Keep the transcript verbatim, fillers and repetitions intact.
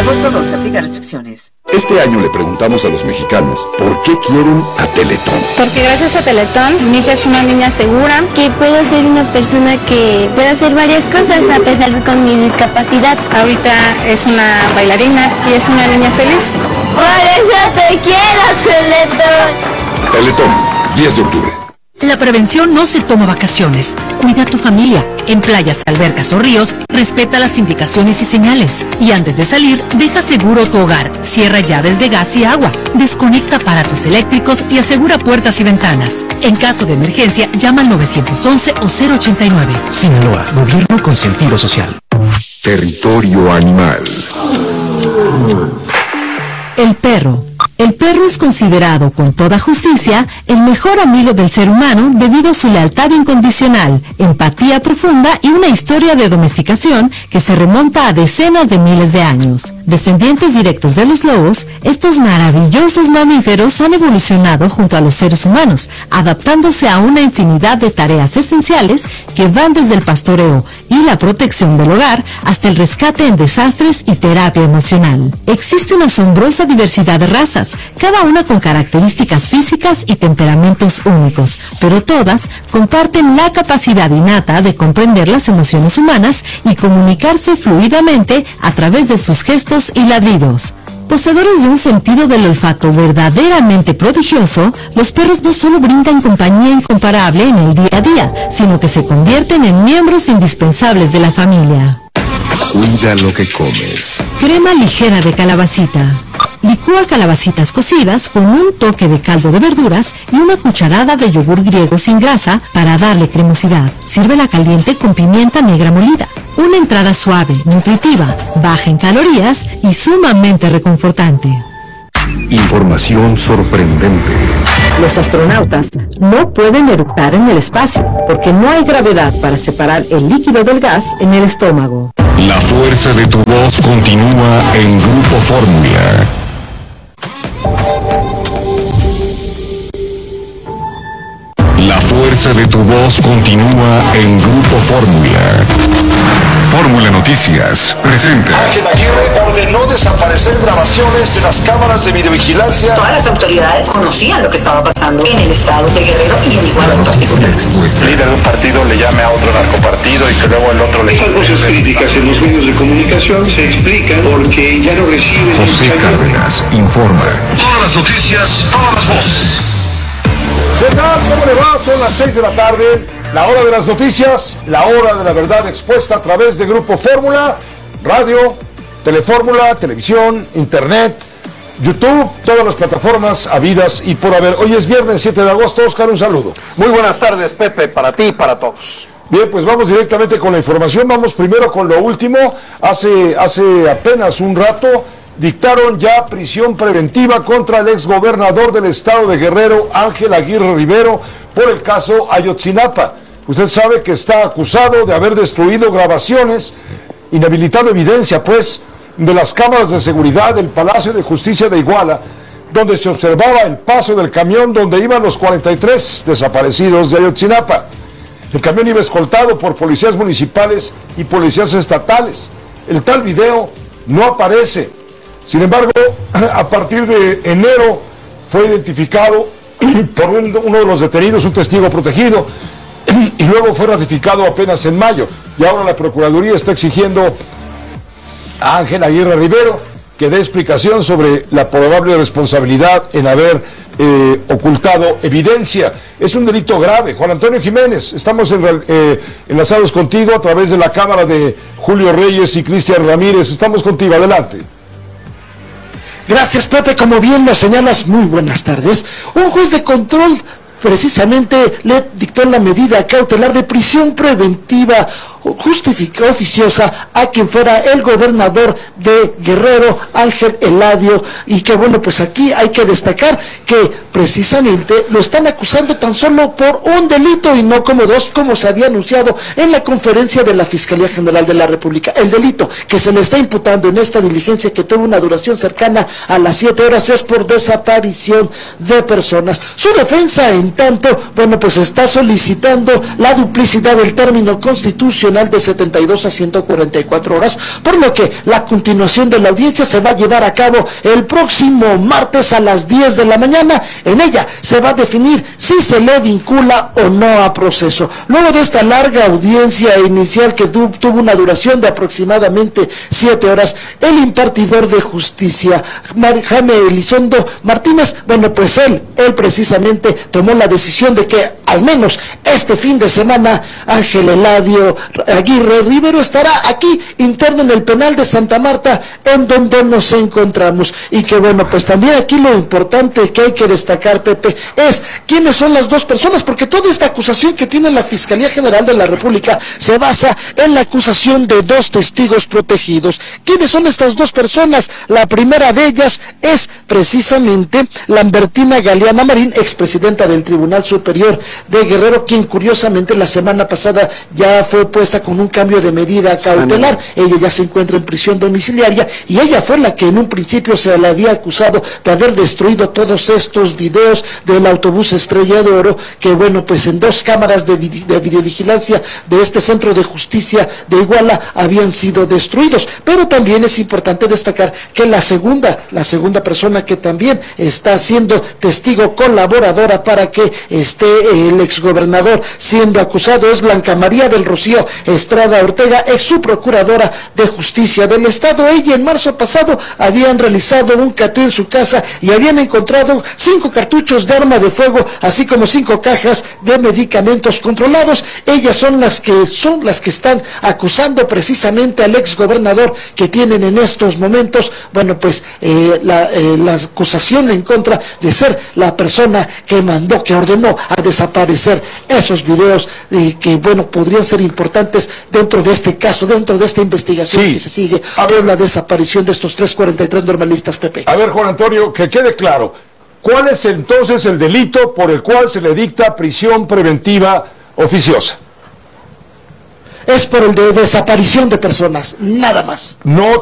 agosto doce, aplica restricciones. Este año le preguntamos a los mexicanos por qué quieren a Teletón. Porque gracias a Teletón, mi hija es una niña segura. Que puedo ser una persona que puede hacer varias cosas a pesar de con mi discapacidad. Ahorita es una bailarina y es una niña feliz. Por eso te quiero, Teletón. Teletón, diez de octubre. La prevención no se toma vacaciones. Cuida a tu familia. En playas, albercas o ríos, respeta las indicaciones y señales. Y antes de salir, deja seguro tu hogar. Cierra llaves de gas y agua. Desconecta aparatos eléctricos y asegura puertas y ventanas. En caso de emergencia, llama al nueve once o cero ochenta y nueve. Sinaloa, gobierno con sentido social. Territorio animal. El perro. El perro es considerado, con toda justicia, el mejor amigo del ser humano debido a su lealtad incondicional, empatía profunda y una historia de domesticación que se remonta a decenas de miles de años. Descendientes directos de los lobos, estos maravillosos mamíferos han evolucionado junto a los seres humanos, adaptándose a una infinidad de tareas esenciales que van desde el pastoreo y la protección del hogar hasta el rescate en desastres y terapia emocional. Existe una asombrosa diversidad de razas, cada una con características físicas y temperamentos únicos, pero todas comparten la capacidad innata de comprender las emociones humanas y comunicarse fluidamente a través de sus gestos y ladridos. Poseedores de un sentido del olfato verdaderamente prodigioso, los perros no solo brindan compañía incomparable en el día a día, sino que se convierten en miembros indispensables de la familia. Cuida lo que comes. Crema ligera de calabacita. Licúa calabacitas cocidas con un toque de caldo de verduras y una cucharada de yogur griego sin grasa para darle cremosidad. Sírvela caliente con pimienta negra molida. Una entrada suave, nutritiva, baja en calorías y sumamente reconfortante. Información sorprendente. Los astronautas no pueden eructar en el espacio porque no hay gravedad para separar el líquido del gas en el estómago. La fuerza de tu voz continúa en Grupo Fórmula. La fuerza de tu voz continúa en Grupo Fórmula. Fórmula Noticias presenta. Ángel Aguirre ordenó desaparecer grabaciones de las cámaras de videovigilancia. Todas las autoridades conocían lo que estaba pasando en el estado de Guerrero y en Iguala en particular. El líder de un partido le llame a otro narcopartido y que luego el otro le... Estas voces críticas en los medios de comunicación se explican porque ya no reciben... José Cárdenas informa. Todas las noticias, todas las voces. ¿Qué tal? ¿Cómo le va? Son las seis de la tarde, la hora de las noticias, la hora de la verdad expuesta a través de Grupo Fórmula, radio, Telefórmula, televisión, internet, YouTube, todas las plataformas habidas y por haber. Hoy es viernes siete de agosto, Oscar, un saludo. Muy buenas tardes, Pepe, para ti y para todos. Bien, pues vamos directamente con la información, vamos primero con lo último. Hace, hace apenas un rato dictaron ya prisión preventiva contra el exgobernador del estado de Guerrero, Ángel Aguirre Rivero, por el caso Ayotzinapa. Usted sabe que está acusado de haber destruido grabaciones, inhabilitado evidencia, pues, de las cámaras de seguridad del Palacio de Justicia de Iguala, donde se observaba el paso del camión donde iban los cuarenta y tres desaparecidos de Ayotzinapa. El camión iba escoltado por policías municipales y policías estatales. El tal video no aparece. Sin embargo, a partir de enero fue identificado por un, uno de los detenidos, un testigo protegido, y luego fue ratificado apenas en mayo. Y ahora la Procuraduría está exigiendo a Ángel Aguirre Rivero que dé explicación sobre la probable responsabilidad en haber eh, ocultado evidencia. Es un delito grave. Juan Antonio Jiménez, estamos en, eh, enlazados contigo a través de la cámara de Julio Reyes y Cristian Ramírez. Estamos contigo, adelante. Gracias, Pepe. Como bien lo señalas, muy buenas tardes. Un juez de control precisamente le dictó la medida cautelar de prisión preventiva justificada oficiosa a quien fuera el gobernador de Guerrero, Ángel Eladio, y que bueno, pues aquí hay que destacar que precisamente lo están acusando tan solo por un delito y no como dos, como se había anunciado en la conferencia de la Fiscalía General de la República. El delito que se le está imputando en esta diligencia, que tuvo una duración cercana a las siete horas, es por desaparición de personas. Su defensa, en tanto, bueno, pues está solicitando la duplicidad del término constitucional condicional de setenta y dos a ciento cuarenta y cuatro horas, por lo que la continuación de la audiencia se va a llevar a cabo el próximo martes a las diez de la mañana. En ella se va a definir si se le vincula o no a proceso. Luego de esta larga audiencia inicial que tu, tuvo una duración de aproximadamente siete horas, el impartidor de justicia, Jaime Elizondo Martínez, bueno, pues él, él precisamente tomó la decisión de que al menos este fin de semana Ángel Eladio Aguirre Rivero estará aquí interno en el penal de Santa Marta, en donde nos encontramos. Y que bueno, pues también aquí lo importante que hay que destacar, Pepe, es quiénes son las dos personas, porque toda esta acusación que tiene la Fiscalía General de la República se basa en la acusación de dos testigos protegidos. ¿Quiénes son estas dos personas? La primera de ellas es precisamente Lambertina Galeana Marín, expresidenta del Tribunal Superior de Guerrero, quien curiosamente la semana pasada ya fue puesta con un cambio de medida cautelar. Ella ya se encuentra en prisión domiciliaria y ella fue la que en un principio se le había acusado de haber destruido todos estos videos del autobús Estrella de Oro, que bueno, pues en dos cámaras de, vid de videovigilancia de este centro de justicia de Iguala habían sido destruidos. Pero también es importante destacar que la segunda, la segunda persona que también está siendo testigo colaboradora para que esté eh, el exgobernador siendo acusado es Blanca María del Rocío Estrada Ortega, ex subprocuradora de justicia del estado. Ella en marzo pasado habían realizado un cateo en su casa y habían encontrado cinco cartuchos de arma de fuego, así como cinco cajas de medicamentos controlados. Ellas son las que son las que están acusando precisamente al exgobernador, que tienen en estos momentos, bueno, pues eh, la, eh, la acusación en contra de ser la persona que mandó, que ordenó a desaparecer esos videos eh, que, bueno, podrían ser importantes dentro de este caso, dentro de esta investigación sí. que se sigue por la desaparición de estos trescientos cuarenta y tres normalistas, Pepe. A ver, Juan Antonio, que quede claro, ¿cuál es entonces el delito por el cual se le dicta prisión preventiva oficiosa? Es por el de desaparición de personas, nada más. No